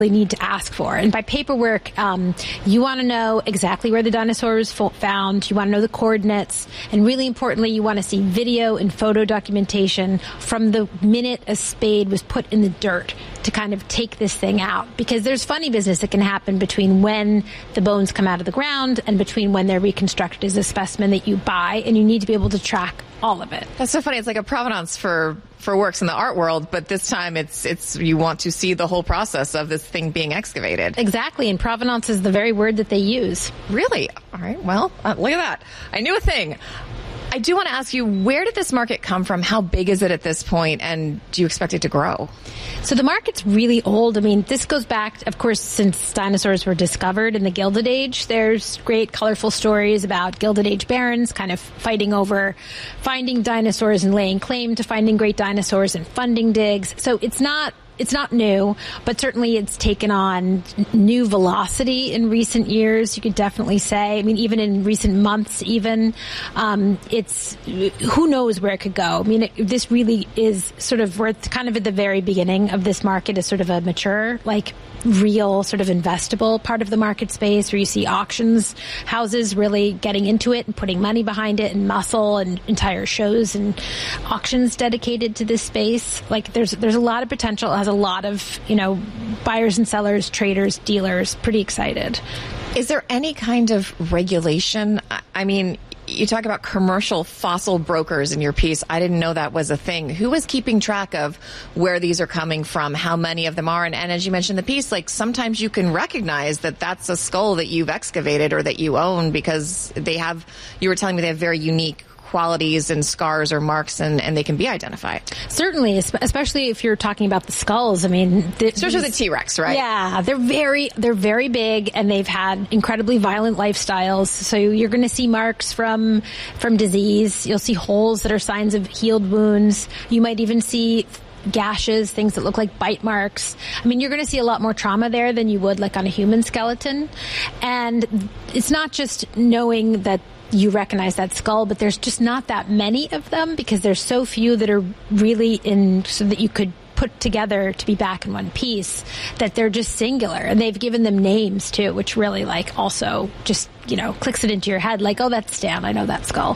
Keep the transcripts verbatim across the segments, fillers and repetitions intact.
need to ask for. And by paperwork, um, you want to know exactly where the dinosaur was found. You want to know the coordinates. And really importantly, you want to see video and photo documentation from the minute a spade was put in the dirt to kind of take this thing out. Because there's funny business that can happen between when the bones come out of the ground and between when they're reconstructed as a specimen that you buy. And you need to be able to track all of it. That's so funny. It's like a provenance for for works in the art world, but this time it's it's you want to see the whole process of this thing being excavated. Exactly, and provenance is the very word that they use. Really? All right, well, uh, look at that. I knew a thing. I do want to ask you, where did this market come from? How big is it at this point, and do you expect it to grow? So the market's really old. I mean, this goes back, of course, since dinosaurs were discovered in the Gilded Age. There's great, colorful stories about Gilded Age barons kind of fighting over finding dinosaurs and laying claim to finding great dinosaurs and funding digs. So it's not It's not new, but certainly it's taken on new velocity in recent years, you could definitely say. I mean, even in recent months, even, um, it's, who knows where it could go. I mean, it, this really is sort of, we're kind of at the very beginning of this market as sort of a mature, like, real sort of investable part of the market space where you see auctions houses really getting into it and putting money behind it and muscle and entire shows and auctions dedicated to this space. Like there's there's a lot of potential. It has a lot of, you know, buyers and sellers, traders, dealers, pretty excited. Is there any kind of regulation? I mean, you talk about commercial fossil brokers in your piece. I didn't know that was a thing. Who is keeping track of where these are coming from, how many of them are? And, and as you mentioned in the piece, like sometimes you can recognize that that's a skull that you've excavated or that you own because they have, you were telling me they have very unique qualities and scars or marks, and, and they can be identified. Certainly, especially if you're talking about the skulls. I mean, the, especially the T-Rex, right? Yeah, they're very they're very big, and they've had incredibly violent lifestyles. So you're going to see marks from from disease. You'll see holes that are signs of healed wounds. You might even see gashes, things that look like bite marks. I mean, you're going to see a lot more trauma there than you would like on a human skeleton. And it's not just knowing that you recognize that skull, but there's just not that many of them because there's so few that are really in, so that you could put together to be back in one piece, that they're just singular. And they've given them names too, which really like also just, you know, clicks it into your head like, oh, that's Stan. I know that skull.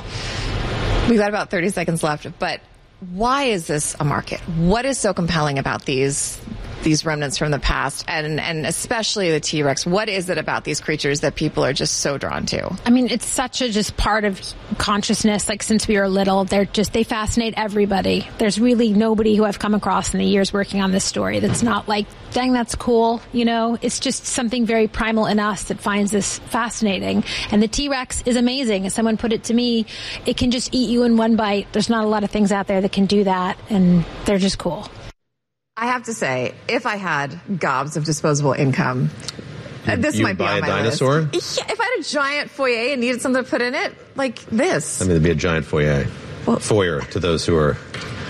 We've got about thirty seconds left, but why is this a market? What is so compelling about these these remnants from the past, and and especially the T-Rex? What is it about these creatures that people are just so drawn to? I mean, it's such a just part of consciousness. Like since we were little, they're just they fascinate everybody. There's really nobody who I've come across in the years working on this story that's not like, dang, that's cool. You know, it's just something very primal in us that finds this fascinating. And the T-Rex is amazing. As someone put it to me, it can just eat you in one bite. There's not a lot of things out there that can do that, and they're just cool. I have to say, if I had gobs of disposable income, you, this you might be buy on my a dinosaur? list. Yeah, if I had a giant foyer and needed something to put in it, like this. I mean, there'd be a giant foyer. Well, foyer to those who are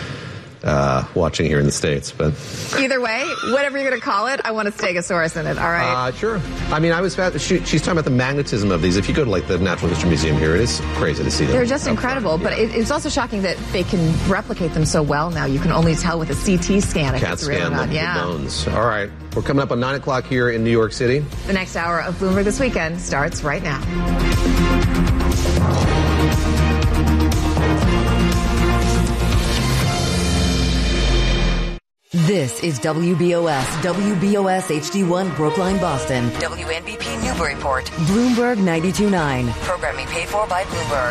uh, watching here in the States. But either way, whatever you're going to call it, I want a Stegosaurus in it, all right? Uh, sure. I mean, I was she, she's talking about the magnetism of these. If you go to, like, the Natural History Museum here, it is crazy to see them. They're just incredible, but it, it's also shocking that they can replicate them so well now. You can only tell with a C T scan if Cat it's scan real or not. the, Yeah. the bones. All right. We're coming up on nine o'clock here in New York City. The next hour of Bloomberg This Weekend starts right now. This is W B O S, W B O S H D one Brookline, Boston. W N B P Newburyport. Bloomberg ninety-two point nine. Programming paid for by Bloomberg.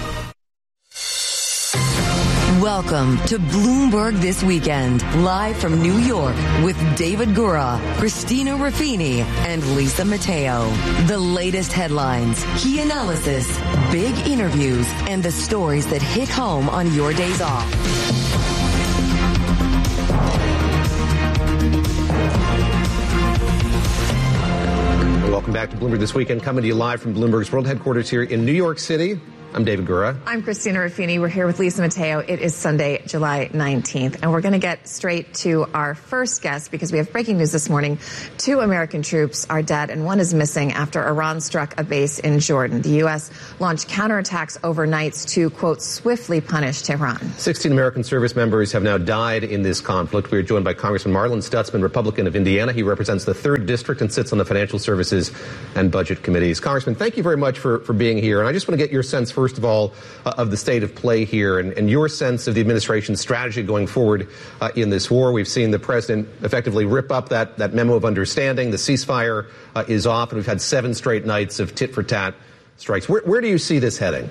Welcome to Bloomberg This Weekend, live from New York with David Gura, Christina Ruffini, and Lisa Mateo. The latest headlines, key analysis, big interviews, and the stories that hit home on your days off. Welcome back to Bloomberg This Weekend, coming to you live from Bloomberg's world headquarters here in New York City. I'm David Gura. I'm Christina Ruffini. We're here with Lisa Mateo. It is Sunday, July nineteenth, and we're going to get straight to our first guest because we have breaking news this morning. Two American troops are dead, and one is missing after Iran struck a base in Jordan. The U S launched counterattacks overnight to, quote, swiftly punish Tehran. sixteen American service members have now died in this conflict. We are joined by Congressman Marlin Stutzman, Republican of Indiana. He represents the third District and sits on the Financial Services and Budget Committees. Congressman, thank you very much for, for being here. And I just want to get your sense, first of all, uh, of the state of play here and, and your sense of the administration's strategy going forward uh, in this war. We've seen the president effectively rip up that, that memo of understanding. The ceasefire uh, is off, and we've had seven straight nights of tit-for-tat strikes. Where, where do you see this heading?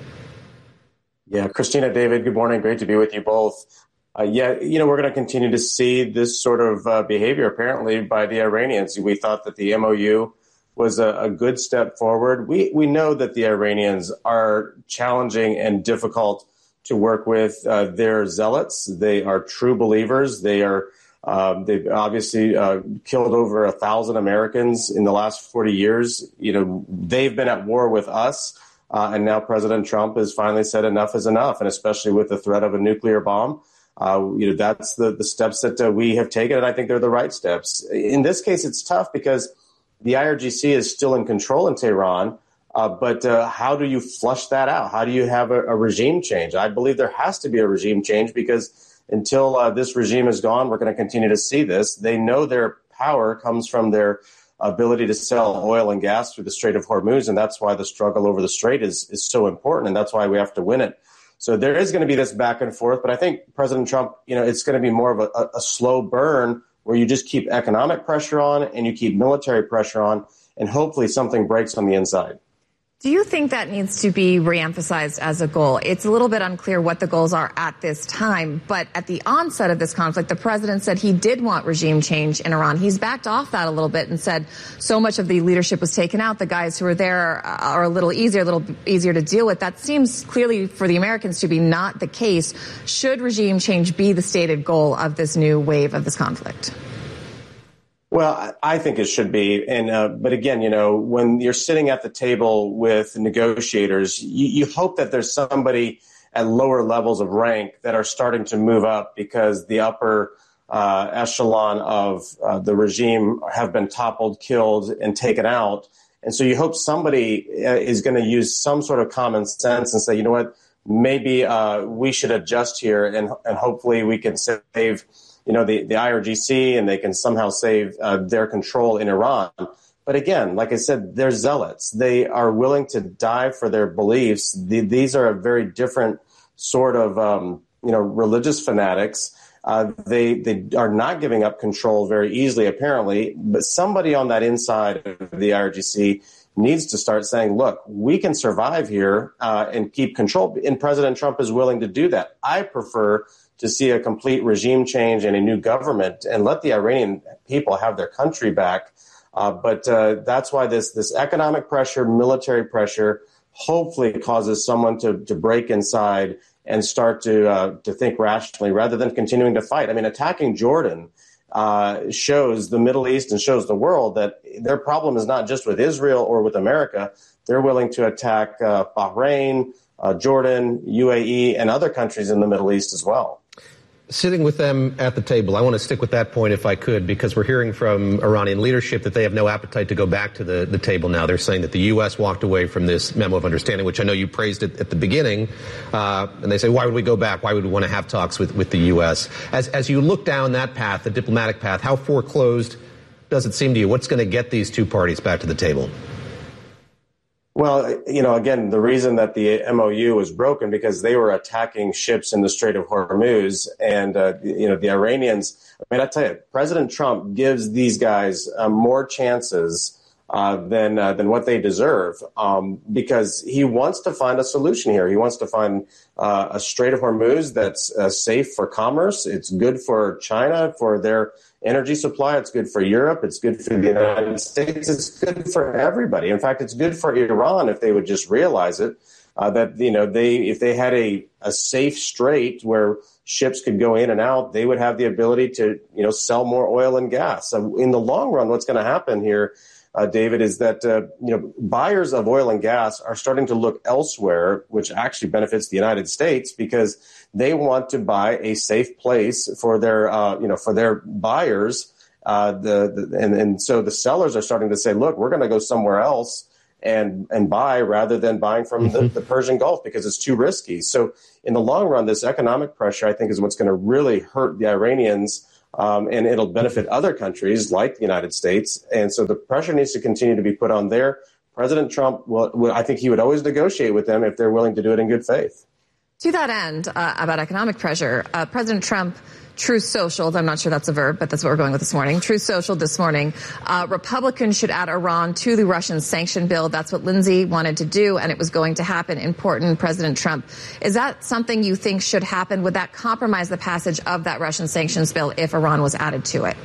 Yeah, Christina, David, good morning. Great to be with you both. Uh, yeah, you know, we're going to continue to see this sort of uh, behavior, apparently, by the Iranians. We thought that the M O U was a, a good step forward. We we know that the Iranians are challenging and difficult to work with. Uh, they're zealots. They are true believers. They are uh, they've obviously uh, killed over a thousand Americans in the last forty years. You know, they've been at war with us, uh, and now President Trump has finally said enough is enough, and especially with the threat of a nuclear bomb. Uh, you know, that's the the steps that uh, we have taken, and I think they're the right steps. In this case, it's tough because the I R G C is still in control in Tehran, uh, but uh, how do you flush that out? How do you have a, a regime change? I believe there has to be a regime change because until uh, this regime is gone, we're going to continue to see this. They know their power comes from their ability to sell oil and gas through the Strait of Hormuz, and that's why the struggle over the strait is, is so important, and that's why we have to win it. So there is going to be this back and forth, but I think President Trump, you know, it's going to be more of a, a slow burn where you just keep economic pressure on and you keep military pressure on, and hopefully something breaks on the inside. Do you think that needs to be reemphasized as a goal? It's a little bit unclear what the goals are at this time, but at the onset of this conflict, the president said he did want regime change in Iran. He's backed off that a little bit and said so much of the leadership was taken out. The guys who are there are a little easier, a little easier to deal with. That seems clearly for the Americans to be not the case. Should regime change be the stated goal of this new wave of this conflict? Well, I think it should be. And uh, but again, you know, when you're sitting at the table with negotiators, you, you hope that there's somebody at lower levels of rank that are starting to move up because the upper uh, echelon of uh, the regime have been toppled, killed, and taken out. And so you hope somebody uh, is going to use some sort of common sense and say, you know what, maybe uh, we should adjust here, and, and hopefully we can save you know, the, the I R G C, and they can somehow save uh, their control in Iran. But again, like I said, they're zealots. They are willing to die for their beliefs. The, these are a very different sort of, um, you know, religious fanatics. Uh, they they are not giving up control very easily, apparently. But somebody on that inside of the I R G C needs to start saying, look, we can survive here uh, and keep control. And President Trump is willing to do that. I prefer to see a complete regime change and a new government and let the Iranian people have their country back. Uh, but uh, that's why this this economic pressure, military pressure, hopefully causes someone to, to break inside and start to uh, to think rationally rather than continuing to fight. I mean, attacking Jordan uh, shows the Middle East and shows the world that their problem is not just with Israel or with America. They're willing to attack uh, Bahrain, uh, Jordan, U A E, and other countries in the Middle East as well. Sitting with them at the table, I want to stick with that point if I could, because we're hearing from Iranian leadership that they have no appetite to go back to the, the table now. They're saying that the U S walked away from this memo of understanding, which I know you praised it at the beginning. Uh, and they say, why would we go back? Why would we want to have talks with, with the U S? As, as you look down that path, the diplomatic path, how foreclosed does it seem to you? What's going to get these two parties back to the table? Well, you know, again, the reason that the M O U was broken because they were attacking ships in the Strait of Hormuz, and uh, you know, the Iranians. I mean, I tell you, President Trump gives these guys uh, more chances uh, than uh, than what they deserve, um, because he wants to find a solution here. He wants to find uh, a Strait of Hormuz that's uh, safe for commerce. It's good for China for their energy supply. It's good for Europe. It's good for the United States. It's good for everybody. In fact, it's good for Iran if they would just realize it. uh, that, you know, they if they had a, a safe strait where ships could go in and out, they would have the ability to, you know, sell more oil and gas. So in the long run, what's going to happen here, uh, David, is that, uh, you know, buyers of oil and gas are starting to look elsewhere, which actually benefits the United States because they want to buy a safe place for their, uh, you know, for their buyers. Uh, the, the and, and so the sellers are starting to say, look, we're going to go somewhere else and and buy rather than buying from the, the Persian Gulf because it's too risky. So in the long run, this economic pressure, I think, is what's going to really hurt the Iranians, um, and it'll benefit other countries like the United States. And so the pressure needs to continue to be put on there. President Trump, well, I think he would always negotiate with them if they're willing to do it in good faith. To that end, uh, about economic pressure, uh, President Trump Truth Social, I'm not sure that's a verb, but that's what we're going with this morning. Truth Social this morning. Uh, Republicans should add Iran to the Russian sanction bill. That's what Lindsey wanted to do, and it was going to happen. Important, President Trump. Is that something you think should happen? Would that compromise the passage of that Russian sanctions bill if Iran was added to it?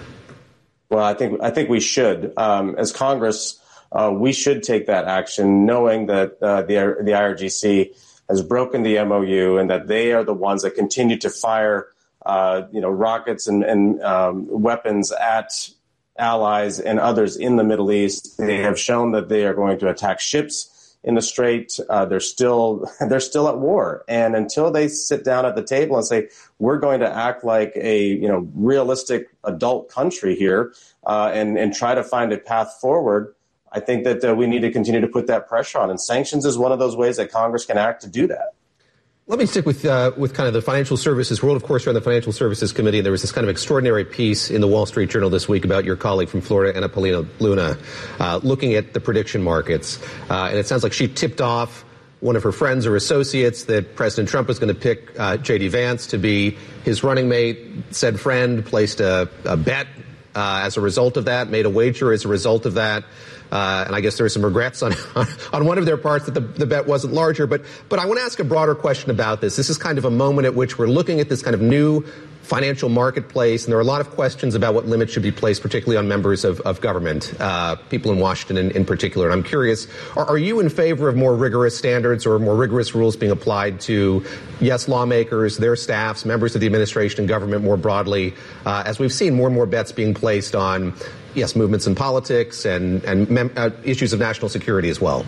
Well, I think I think we should. Um, as Congress, uh, we should take that action, knowing that uh, the the I R G C has broken the M O U and that they are the ones that continue to fire Uh, you know, rockets and, and um, weapons at allies and others in the Middle East. They have shown that they are going to attack ships in the Strait. Uh, they're still they're still at war, and until they sit down at the table and say we're going to act like a you know realistic adult country here uh, and and try to find a path forward, I think that uh, we need to continue to put that pressure on. And sanctions is one of those ways that Congress can act to do that. Let me stick with uh, with kind of the financial services world. Of course, you're on the Financial Services Committee, and there was this kind of extraordinary piece in the Wall Street Journal this week about your colleague from Florida, Anna Paulina Luna, uh, looking at the prediction markets. Uh, and it sounds like she tipped off one of her friends or associates that President Trump was going to pick uh, J D Vance to be his running mate. Said friend placed a, a bet uh, as a result of that, made a wager as a result of that. Uh, and I guess there were some regrets on on one of their parts that the, the bet wasn't larger. But but I want to ask a broader question about this. This is kind of a moment at which we're looking at this kind of new financial marketplace, and there are a lot of questions about what limits should be placed, particularly on members of, of government, uh, people in Washington in, in particular. And I'm curious, are, are you in favor of more rigorous standards or more rigorous rules being applied to, yes, lawmakers, their staffs, members of the administration and government more broadly, uh, as we've seen more and more bets being placed on, yes, movements in politics and, and mem- uh, issues of national security as well?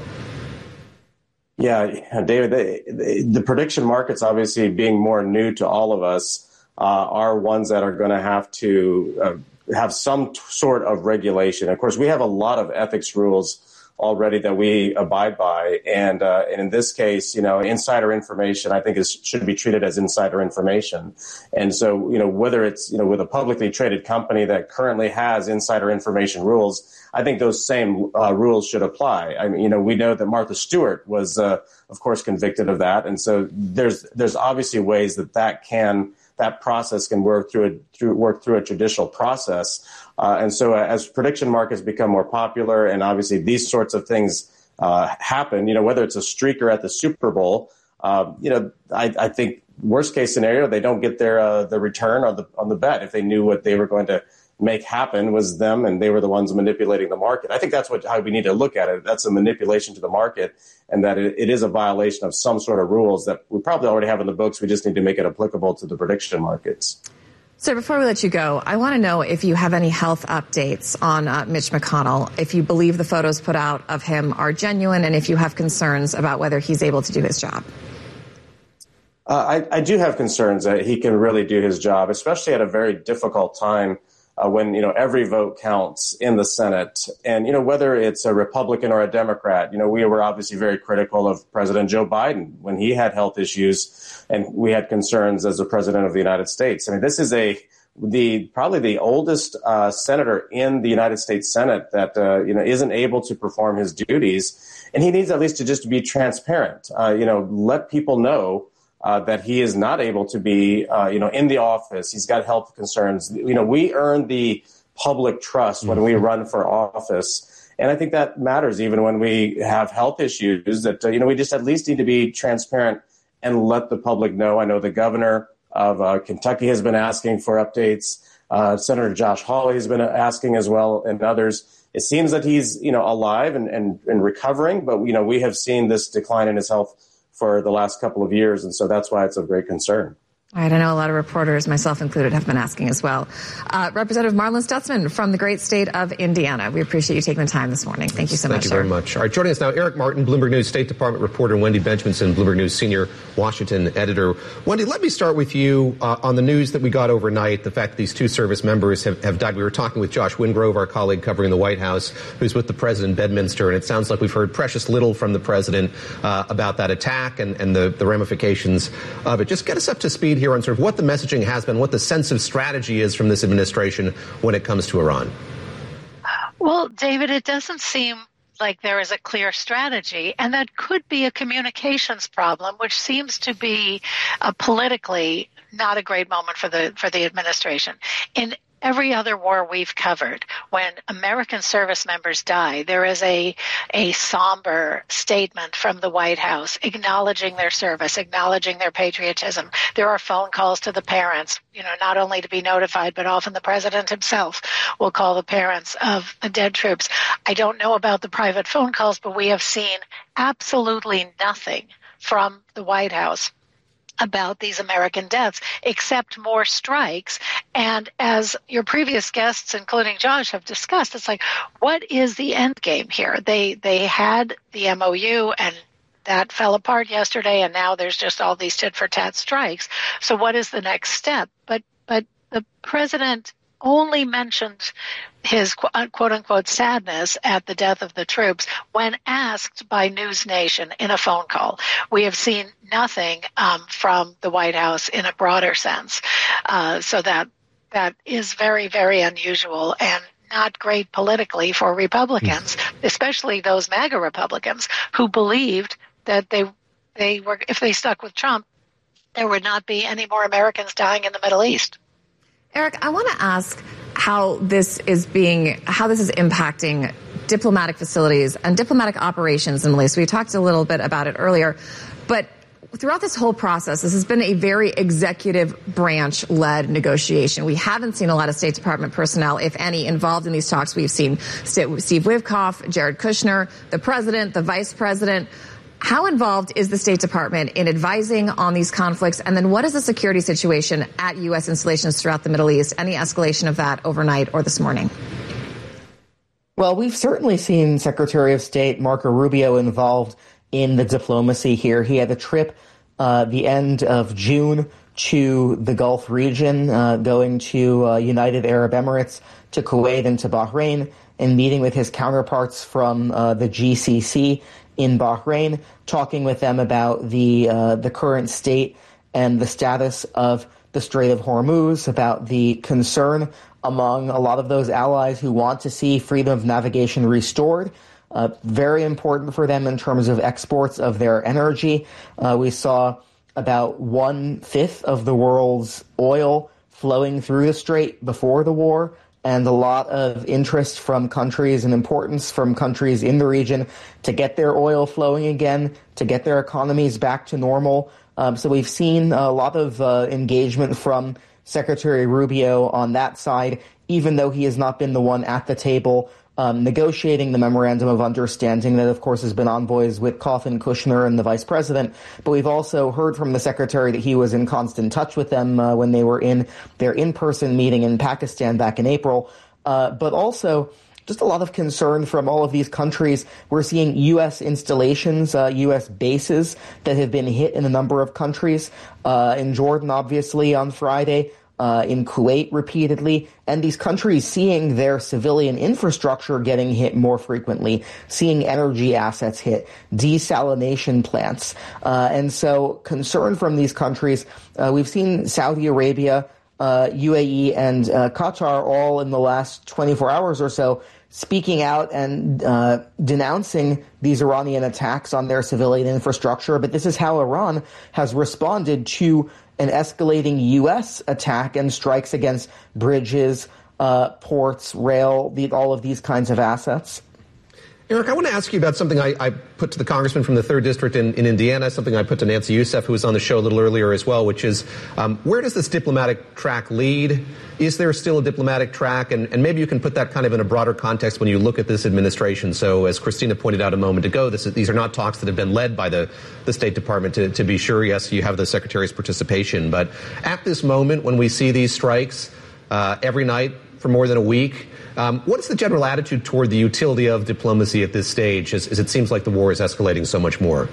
Yeah, David, the, the, the prediction markets, obviously being more new to all of us, uh, are ones that are going to have to uh, have some t- sort of regulation. Of course, we have a lot of ethics rules already that we abide by. And, uh, and in this case, you know, insider information, I think is, should be treated as insider information. And so, you know, whether it's, you know, with a publicly traded company that currently has insider information rules, I think those same uh, rules should apply. I mean, you know, we know that Martha Stewart was, uh, of course, convicted of that. And so there's, there's obviously ways that that can, that process can work through a, through, work through a traditional process. Uh, and so uh, as prediction markets become more popular and obviously these sorts of things uh, happen, you know, whether it's a streaker at the Super Bowl, uh, you know, I, I think worst case scenario, they don't get their uh, the return on the on the bet if they knew what they were going to make happen was them and they were the ones manipulating the market. I think that's what how we need to look at it. That's a manipulation to the market, and that it, it is a violation of some sort of rules that we probably already have in the books. We just need to make it applicable to the prediction markets. So before we let you go, I want to know if you have any health updates on uh, Mitch McConnell, if you believe the photos put out of him are genuine, and if you have concerns about whether he's able to do his job. Uh, I, I do have concerns that he can really do his job, especially at a very difficult time uh, when, you know, every vote counts in the Senate. And, you know, whether it's a Republican or a Democrat, you know, we were obviously very critical of President Joe Biden when he had health issues and we had concerns as the president of the United States. I mean, this is a the probably the oldest uh, senator in the United States Senate that, uh, you know, isn't able to perform his duties. And he needs at least to just be transparent, uh, you know, let people know Uh, that he is not able to be, uh, you know, in the office. He's got health concerns. You know, we earn the public trust when we run for office. And I think that matters even when we have health issues that, uh, you know, we just at least need to be transparent and let the public know. I know the governor of uh, Kentucky has been asking for updates. Uh, Senator Josh Hawley has been asking as well, and others. It seems that he's, you know, alive and, and, and recovering, but, you know, we have seen this decline in his health for the last couple of years, and so that's why it's of great concern. All right, I know a lot of reporters, myself included, have been asking as well. Uh, Representative Marlin Stutzman from the great state of Indiana. We appreciate you taking the time this morning. Thank you so Thank much, you sir. very much. All right, joining us now, Eric Martin, Bloomberg News State Department reporter, Wendy Benjaminson, Bloomberg News senior Washington editor. Wendy, let me start with you uh, on the news that we got overnight, the fact that these two service members have, have died. We were talking with Josh Wingrove, our colleague covering the White House, who's with the president in Bedminster, and it sounds like we've heard precious little from the president uh, about that attack and, and the, the ramifications of it. Just get us up to speed here on sort of what the message has been, what the sense of strategy is from this administration when it comes to Iran. Well, David, it doesn't seem like there is a clear strategy, and that could be a communications problem, which seems to be uh, politically not a great moment for the for the administration. In every other war we've covered, when American service members die, there is a a somber statement from the White House acknowledging their service, acknowledging their patriotism. There are phone calls to the parents, you know, not only to be notified, but often the president himself will call the parents of the dead troops. I don't know about the private phone calls, but we have seen absolutely nothing from the White House about these American deaths, except more strikes. And as your previous guests, including Josh, have discussed, it's like, what is the end game here? They they had the M O U, and that fell apart yesterday, and now there's just all these tit-for-tat strikes. So what is the next step? But but the president only mentioned his quote-unquote sadness at the death of the troops when asked by News Nation in a phone call. We have seen nothing um, from the White House in a broader sense. Uh, so that that is very, very unusual and not great politically for Republicans, especially those MAGA Republicans who believed that they they were, if they stuck with Trump, there would not be any more Americans dying in the Middle East. Eric, I want to ask how this is being, how this is impacting diplomatic facilities and diplomatic operations in the Middle East. We talked a little bit about it earlier, but throughout this whole process, this has been a very executive branch-led negotiation. We haven't seen a lot of State Department personnel, if any, involved in these talks. We've seen Steve Witkoff, Jared Kushner, the president, the vice president. How involved is the State Department in advising on these conflicts? And then what is the security situation at U S installations throughout the Middle East? Any escalation of that overnight or this morning? Well, we've certainly seen Secretary of State Marco Rubio involved in the diplomacy here. He had a trip uh, the end of June to the Gulf region, uh, going to uh, United Arab Emirates, to Kuwait, and to Bahrain, and meeting with his counterparts from uh, the G C C in Bahrain, talking with them about the uh, the current state and the status of the Strait of Hormuz, about the concern among a lot of those allies who want to see freedom of navigation restored. Uh, very important for them in terms of exports of their energy. Uh, we saw about one-fifth of the world's oil flowing through the strait before the war, and a lot of interest from countries and importance from countries in the region to get their oil flowing again, to get their economies back to normal. Um, so we've seen a lot of uh, engagement from Secretary Rubio on that side, even though he has not been the one at the table um, negotiating the memorandum of understanding that, of course, has been envoys Witkoff and Kushner and the vice president. But we've also heard from the secretary that he was in constant touch with them uh, when they were in their in-person meeting in Pakistan back in April. Uh, but also just a lot of concern from all of these countries. We're seeing U S installations, uh, U S bases that have been hit in a number of countries. Uh, in Jordan, obviously, on Friday. Uh, in Kuwait repeatedly, and these countries seeing their civilian infrastructure getting hit more frequently, seeing energy assets hit, desalination plants. Uh, and so concern from these countries, uh, we've seen Saudi Arabia, uh, U A E, and uh, Qatar all in the last twenty-four hours or so speaking out and uh, denouncing these Iranian attacks on their civilian infrastructure. But this is how Iran has responded to an escalating U S attack and strikes against bridges, uh, ports, rail, the, all of these kinds of assets. Eric, I want to ask you about something I, I put to the congressman from the third District in, in Indiana, something I put to Nancy Youssef, who was on the show a little earlier as well, which is um, where does this diplomatic track lead? Is there still a diplomatic track? And, and maybe you can put that kind of in a broader context when you look at this administration. So as Christina pointed out a moment ago, this is, these are not talks that have been led by the, the State Department, to, to be sure. Yes, you have the Secretary's participation. But at this moment, when we see these strikes uh, every night for more than a week, Um, what is the general attitude toward the utility of diplomacy at this stage, as, as it seems like the war is escalating so much more?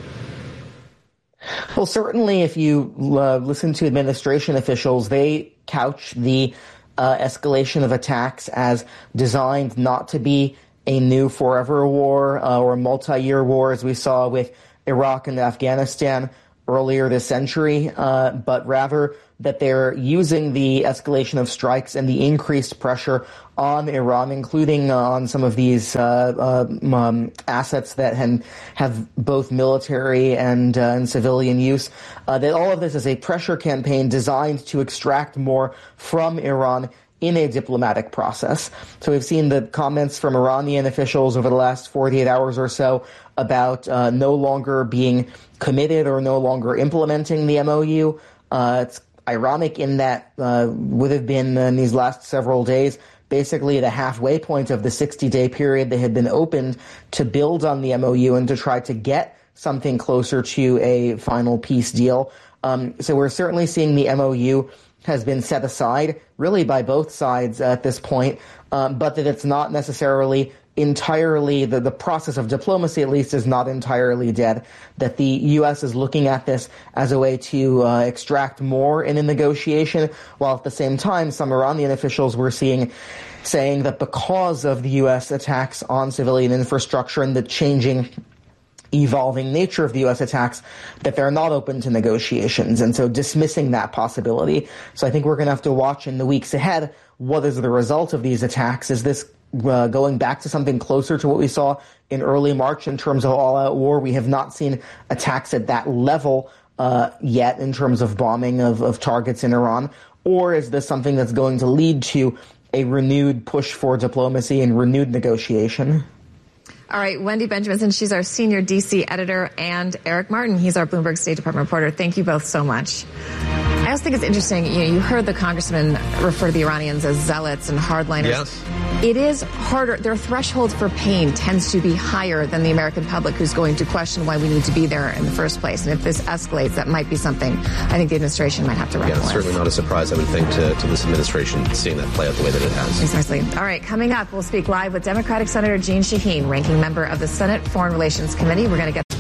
Well, certainly if you uh, listen to administration officials, they couch the uh, escalation of attacks as designed not to be a new forever war uh, or a multi-year war, as we saw with Iraq and Afghanistan earlier this century, uh, but rather that they're using the escalation of strikes and the increased pressure on Iran, including uh, on some of these uh, uh, um, assets that have, have both military and, uh, and civilian use, uh, that all of this is a pressure campaign designed to extract more from Iran in a diplomatic process. So we've seen the comments from Iranian officials over the last forty-eight hours or so about uh, no longer being committed or no longer implementing the M O U. Uh, it's ironic in that uh, would have been in these last several days basically the halfway point of the sixty-day period they had been opened to build on the M O U and to try to get something closer to a final peace deal. Um, so we're certainly seeing the M O U has been set aside, really by both sides at this point, um, but that it's not necessarily entirely, the, the process of diplomacy at least is not entirely dead, that the U S is looking at this as a way to uh, extract more in a negotiation, while at the same time some Iranian officials were seeing saying that because of the U S attacks on civilian infrastructure and the changing evolving nature of the U S attacks, that they're not open to negotiations, and so dismissing that possibility. So I think we're going to have to watch in the weeks ahead what is the result of these attacks. Is this uh, going back to something closer to what we saw in early March in terms of all-out war? We have not seen attacks at that level uh, yet in terms of bombing of, of targets in Iran. Or is this something that's going to lead to a renewed push for diplomacy and renewed negotiation? All right, Wendy Benjaminson, she's our senior D C editor, and Eric Martin, he's our Bloomberg State Department reporter. Thank you both so much. I also think it's interesting, you know, you heard the congressman refer to the Iranians as zealots and hardliners. Yes. It is harder. Their threshold for pain tends to be higher than the American public, who's going to question why we need to be there in the first place. And if this escalates, that might be something I think the administration might have to reckon Yeah, with. certainly not a surprise, I would think, to, to this administration seeing that play out the way that it has. Precisely. All right, coming up, we'll speak live with Democratic Senator Jeanne Shaheen, ranking member of the Senate Foreign Relations Committee. We're going to get